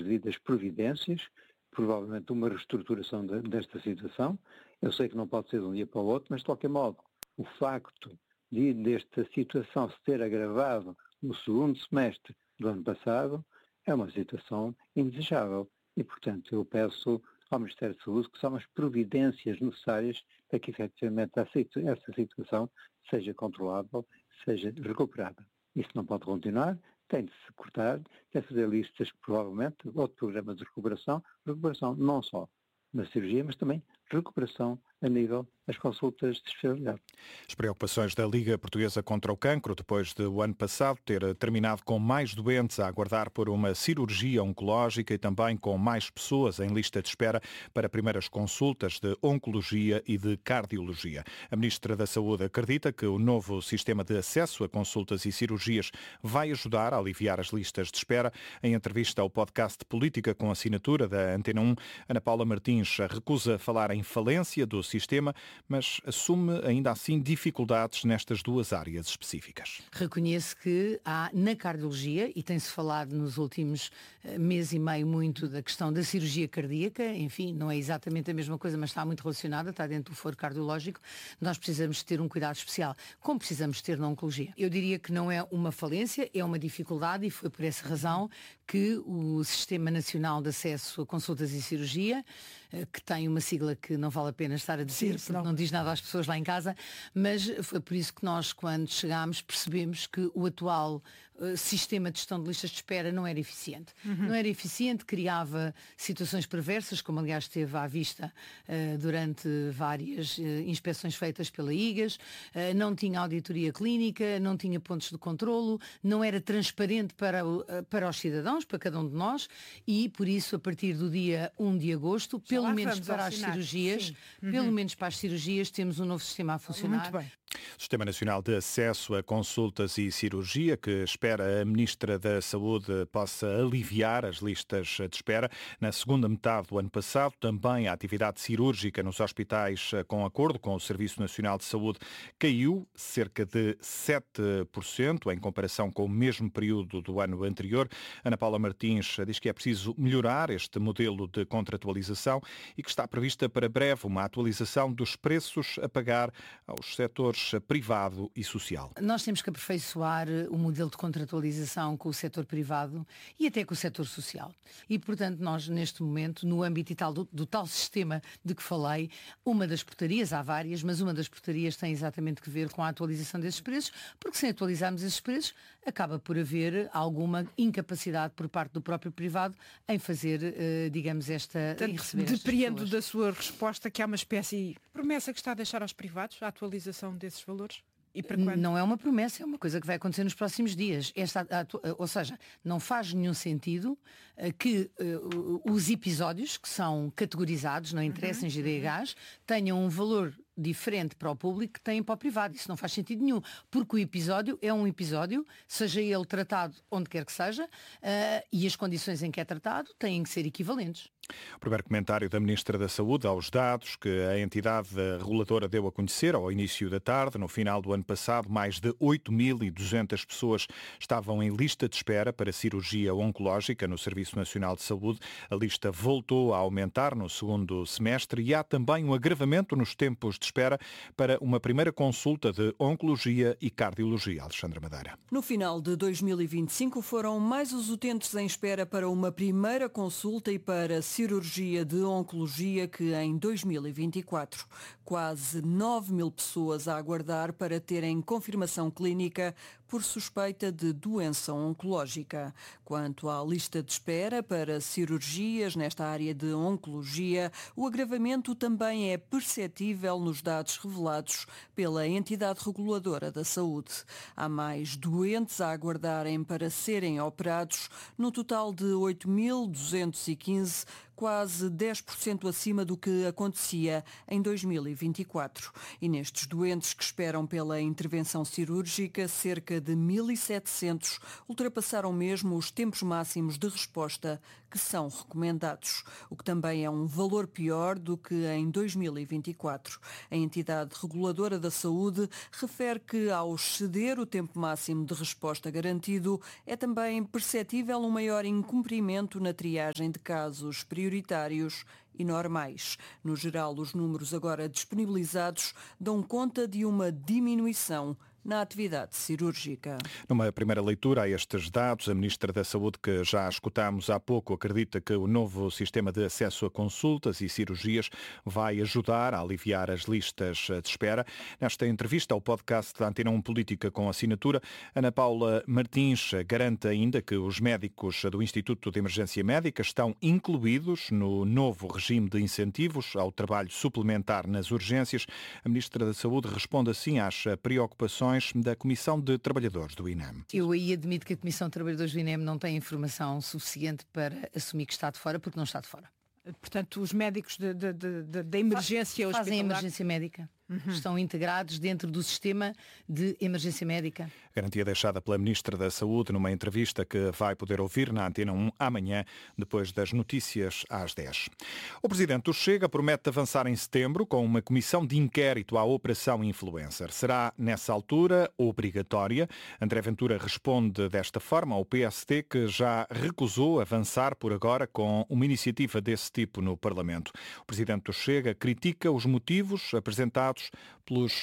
devidas providências, provavelmente uma reestruturação desta situação. Eu sei que não pode ser de um dia para o outro, mas de qualquer modo, o facto desta situação se ter agravado no segundo semestre do ano passado é uma situação indesejável. E, portanto, eu peço ao Ministério da Saúde que são as providências necessárias para que, efetivamente, essa situação seja controlável, seja recuperada. Isso não pode continuar, tem de se cortar, tem de fazer listas, provavelmente, outro programa de recuperação não só na cirurgia, mas também recuperação a nível das consultas de especialidade. As preocupações da Liga Portuguesa contra o Cancro, depois de o ano passado ter terminado com mais doentes a aguardar por uma cirurgia oncológica e também com mais pessoas em lista de espera para primeiras consultas de oncologia e de cardiologia. A Ministra da Saúde acredita que o novo sistema de acesso a consultas e cirurgias vai ajudar a aliviar as listas de espera. Em entrevista ao podcast Política com assinatura da Antena 1, Ana Paula Martins recusa falar em falência do sistema, mas assume ainda assim dificuldades nestas duas áreas específicas. Reconheço que há na cardiologia, e tem-se falado nos últimos mês e meio muito da questão da cirurgia cardíaca, enfim, não é exatamente a mesma coisa, mas está muito relacionada, está dentro do foro cardiológico, nós precisamos ter um cuidado especial, como precisamos ter na oncologia. Eu diria que não é uma falência, é uma dificuldade e foi por essa razão que o Sistema Nacional de Acesso a Consultas e Cirurgia, que tem uma sigla que não vale a pena estar a dizer, porque não diz nada às pessoas lá em casa, mas foi por isso que nós, quando chegámos, percebemos que o atual sistema de gestão de listas de espera não era eficiente. Não era eficiente, criava situações perversas, como aliás esteve à vista durante várias inspeções feitas pela IGAS, não tinha auditoria clínica, não tinha pontos de controlo, não era transparente para os cidadãos, para cada um de nós, e por isso, a partir do dia 1 de agosto, pelo menos para as cirurgias, pelo menos para as cirurgias, temos um novo sistema a funcionar. Muito bem. Sistema Nacional de Acesso a Consultas e Cirurgia, que espera a Ministra da Saúde possa aliviar as listas de espera. Na segunda metade do ano passado, também a atividade cirúrgica nos hospitais, com acordo com o Serviço Nacional de Saúde, caiu cerca de 7% em comparação com o mesmo período do ano anterior. Ana Paula Martins diz que é preciso melhorar este modelo de contratualização e que está prevista para breve uma atualização dos preços a pagar aos setores privado e social. Nós temos que aperfeiçoar o modelo de contratualização com o setor privado e até com o setor social. E, portanto, nós, neste momento, no âmbito do tal sistema de que falei, uma das portarias, há várias, mas uma das portarias tem exatamente que ver com a atualização desses preços, porque sem atualizarmos esses preços, acaba por haver alguma incapacidade por parte do próprio privado em fazer, digamos, em receber depreendo da sua resposta que há uma espécie de promessa que está a deixar aos privados a atualização desses valores? E para quando? Não é uma promessa, é uma coisa que vai acontecer nos próximos dias. Ou seja, não faz nenhum sentido que os episódios que são categorizados, não interessa em GDHs, tenham um valor diferente para o público que tem para o privado. Isso não faz sentido nenhum, porque o episódio é um episódio, seja ele tratado onde quer que seja, e as condições em que é tratado têm que ser equivalentes. O primeiro comentário da Ministra da Saúde aos dados que a entidade reguladora deu a conhecer ao início da tarde. No final do ano passado, mais de 8.200 pessoas estavam em lista de espera para cirurgia oncológica no Serviço Nacional de Saúde. A lista voltou a aumentar no segundo semestre e há também um agravamento nos tempos de espera para uma primeira consulta de oncologia e cardiologia. Alexandra Madeira. No final de 2025 foram mais os utentes em espera para uma primeira consulta e para cirurgia de oncologia que em 2024. Quase 9.000 pessoas a aguardar para terem confirmação clínica por suspeita de doença oncológica. Quanto à lista de espera para cirurgias nesta área de oncologia, o agravamento também é perceptível nos dados revelados pela entidade reguladora da saúde. Há mais doentes a aguardarem para serem operados, no total de 8.215, quase 10% acima do que acontecia em 2024. E nestes doentes que esperam pela intervenção cirúrgica, cerca de 1.700 ultrapassaram mesmo os tempos máximos de resposta que são recomendados, o que também é um valor pior do que em 2024. A entidade reguladora da saúde refere que, ao exceder o tempo máximo de resposta garantido, é também perceptível um maior incumprimento na triagem de casos prioritários e normais. No geral, os números agora disponibilizados dão conta de uma diminuição na atividade cirúrgica. Numa primeira leitura a estes dados, a Ministra da Saúde, que já escutámos há pouco, acredita que o novo sistema de acesso a consultas e cirurgias vai ajudar a aliviar as listas de espera. Nesta entrevista ao podcast da Antena 1 Política com assinatura, Ana Paula Martins garante ainda que os médicos do Instituto de Emergência Médica estão incluídos no novo regime de incentivos ao trabalho suplementar nas urgências. A Ministra da Saúde responde assim às preocupações da Comissão de Trabalhadores do INEM. Eu aí admito que a Comissão de Trabalhadores do INEM não tem informação suficiente para assumir que está de fora, porque não está de fora. Portanto, os médicos da emergência hospitalar... Fazem emergência médica. Estão integrados dentro do sistema de emergência médica. Garantia deixada pela Ministra da Saúde numa entrevista que vai poder ouvir na Antena 1 amanhã, depois das notícias às 10. O Presidente do Chega promete avançar em setembro com uma comissão de inquérito à Operação Influencer. Será, nessa altura, obrigatória. André Ventura responde desta forma ao PST, que já recusou avançar por agora com uma iniciativa desse tipo no Parlamento. O Presidente do Chega critica os motivos apresentados pelos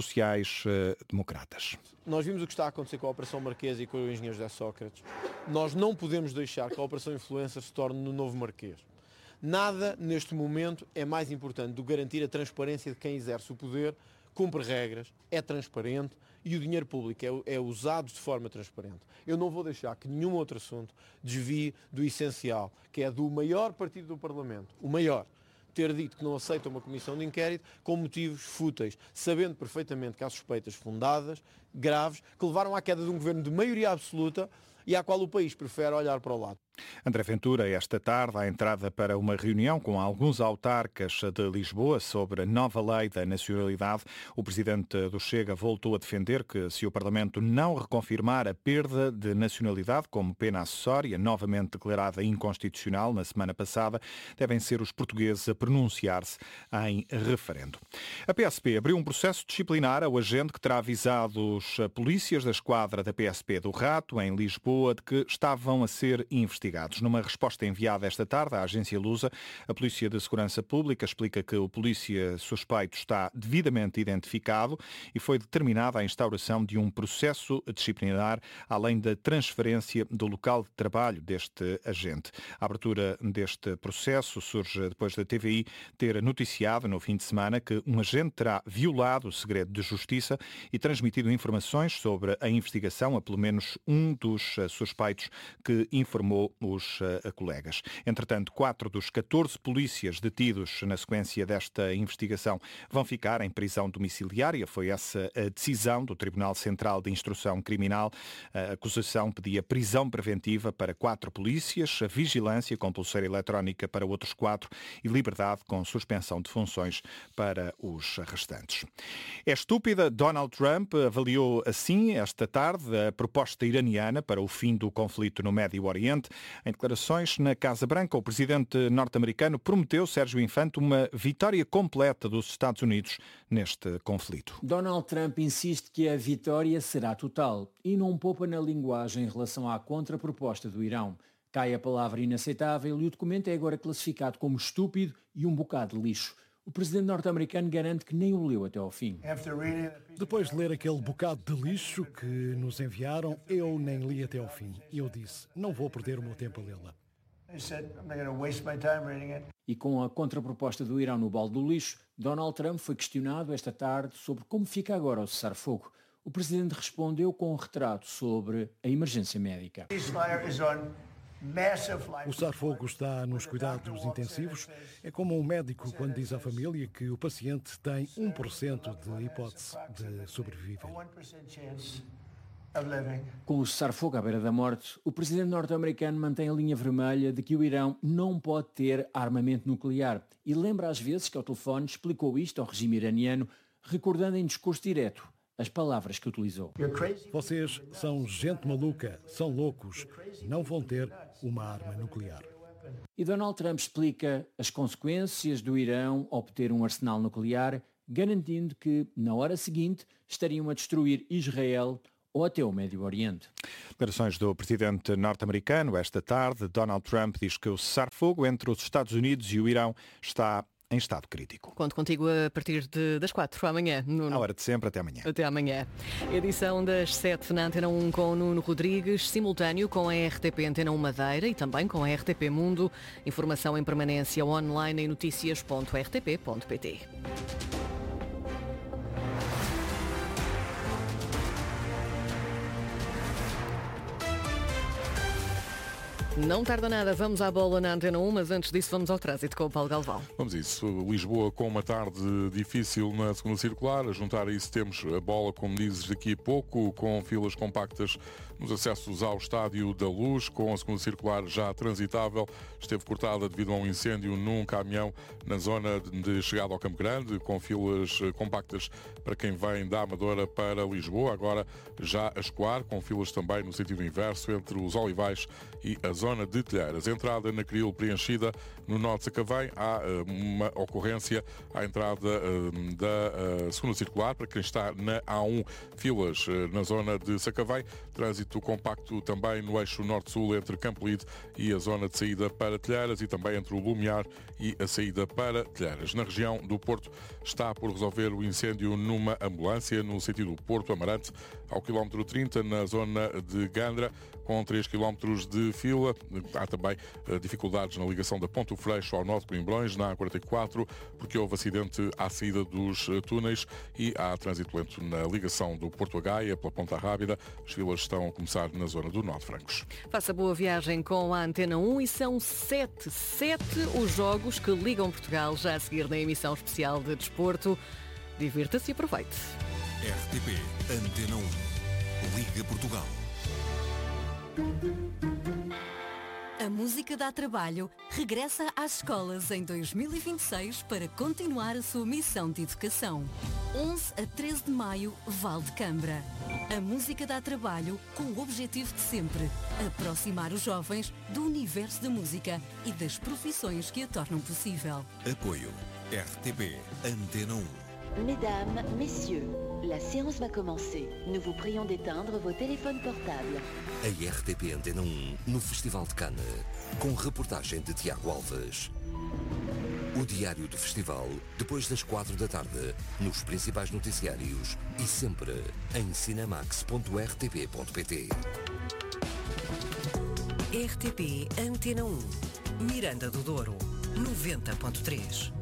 sociais-democratas. Nós vimos o que está a acontecer com a Operação Marquês e com o engenheiro José Sócrates. Nós não podemos deixar que a Operação Influencer se torne no novo Marquês. Nada, neste momento, é mais importante do que garantir a transparência de quem exerce o poder, cumpre regras, é transparente e o dinheiro público é usado de forma transparente. Eu não vou deixar que nenhum outro assunto desvie do essencial, que é do maior partido do Parlamento, o maior, ter dito que não aceita uma comissão de inquérito com motivos fúteis, sabendo perfeitamente que há suspeitas fundadas, graves, que levaram à queda de um governo de maioria absoluta e à qual o país prefere olhar para o lado. André Ventura, esta tarde, à entrada para uma reunião com alguns autarcas de Lisboa sobre a nova lei da nacionalidade. O Presidente do Chega voltou a defender que, se o Parlamento não reconfirmar a perda de nacionalidade como pena acessória, novamente declarada inconstitucional na semana passada, devem ser os portugueses a pronunciar-se em referendo. A PSP abriu um processo disciplinar ao agente que terá avisado os polícias da esquadra da PSP do Rato, em Lisboa, de que estavam a ser investigados. Numa resposta enviada esta tarde à agência Lusa, a Polícia de Segurança Pública explica que o polícia suspeito está devidamente identificado e foi determinada a instauração de um processo disciplinar, além da transferência do local de trabalho deste agente. A abertura deste processo surge depois da TVI ter noticiado no fim de semana que um agente terá violado o segredo de justiça e transmitido informações sobre a investigação a pelo menos um dos suspeitos que informou os colegas. Entretanto, 4 dos 14 polícias detidos na sequência desta investigação vão ficar em prisão domiciliária. Foi essa a decisão do Tribunal Central de Instrução Criminal. A acusação pedia prisão preventiva para 4 polícias, vigilância com pulseira eletrónica para outros 4 e liberdade com suspensão de funções para os restantes. É estúpida. Donald Trump avaliou assim esta tarde a proposta iraniana para o fim do conflito no Médio Oriente. Em declarações na Casa Branca, o presidente norte-americano prometeu, Sérgio Infante, uma vitória completa dos Estados Unidos neste conflito. Donald Trump insiste que a vitória será total e não poupa na linguagem em relação à contraproposta do Irão. Cai a palavra inaceitável e o documento é agora classificado como estúpido e um bocado de lixo. O presidente norte-americano garante que nem o leu até ao fim. Depois de ler aquele bocado de lixo que nos enviaram, eu nem li até ao fim. E eu disse, não vou perder o meu tempo a lê-la. E com a contraproposta do Irão no balde do lixo, Donald Trump foi questionado esta tarde sobre como fica agora o cessar-fogo. O presidente respondeu com um retrato sobre a emergência médica. O cessar-fogo está nos cuidados intensivos. É como um médico quando diz à família que o paciente tem 1% de hipótese de sobreviver. Com o cessar-fogo à beira da morte, o presidente norte-americano mantém a linha vermelha de que o Irão não pode ter armamento nuclear e lembra às vezes que ao telefone explicou isto ao regime iraniano, recordando em discurso direto as palavras que utilizou. Vocês são gente maluca, são loucos, não vão ter uma arma nuclear. E Donald Trump explica as consequências do Irão obter um arsenal nuclear, garantindo que, na hora seguinte, estariam a destruir Israel ou até o Médio Oriente. Declarações do presidente norte-americano esta tarde. Donald Trump diz que o cessar-fogo entre os Estados Unidos e o Irão está em estado crítico. Conto contigo a partir das 4 amanhã. À hora de sempre, até amanhã. Até amanhã. Edição das 7 na Antena 1 com Nuno Rodrigues, simultâneo com a RTP Antena 1 Madeira e também com a RTP Mundo. Informação em permanência online em noticias.rtp.pt. Não tarda nada, vamos à bola na Antena 1, mas antes disso vamos ao trânsito com o Paulo Galvão. Vamos a isso. Lisboa com uma tarde difícil na segunda circular. A juntar a isso temos a bola, como dizes, daqui a pouco, com filas compactas nos acessos ao Estádio da Luz, com a segunda circular já transitável. Esteve cortada devido a um incêndio num caminhão na zona de chegada ao Campo Grande, com filas compactas para quem vem da Amadora para Lisboa. Agora já a escoar, com filas também no sentido inverso entre os Olivais e a zona de Telheiras. Entrada na Cril preenchida no nó de Sacavém. Há uma ocorrência à entrada da segunda circular para quem está na A1, filas na zona de Sacavém. Trânsito compacto também no eixo norte-sul entre Campolide e a zona de saída para Telheiras e também entre o Lumiar e a saída para Telheiras. Na região do Porto está por resolver o incêndio numa ambulância no sentido Porto-Amarante ao quilómetro 30 na zona de Gandra, com 3 km de fila. Há também dificuldades na ligação da Ponte do Freixo ao norte de Coimbrões, na A44, porque houve acidente à saída dos túneis e há trânsito lento na ligação do Porto a Gaia pela Ponta Rábida. As filas estão a começar na zona do Norte Francos. Faça boa viagem com a Antena 1 e são 7 os jogos que ligam Portugal já a seguir na emissão especial de desporto. Divirta-se e aproveite. RTP Antena 1 Liga Portugal. A música dá trabalho regressa às escolas em 2026 para continuar a sua missão de educação. 11 a 13 de maio, Val de Cambra. A música dá trabalho com o objetivo de sempre aproximar os jovens do universo da música e das profissões que a tornam possível. Apoio RTP Antena 1. Mesdames, messieurs, la séance va commencer. Nous vous prions d'éteindre vos téléphones portables. A RTP Antena 1 no Festival de Cannes, com reportagem de Tiago Alves. O diário do festival, depois das 4 da tarde, nos principais noticiários e sempre em cinemax.rtp.pt. RTP Antena 1, Miranda do Douro, 90.3.